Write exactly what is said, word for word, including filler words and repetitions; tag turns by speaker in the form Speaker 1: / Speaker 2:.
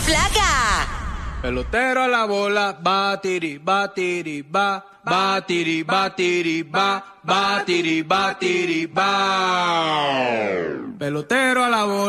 Speaker 1: flaca.
Speaker 2: Pelotero a la bola, batiri, batiri, ba, batiri, batiri, ba, batiri, batiri, ba. Pelotero a la bola.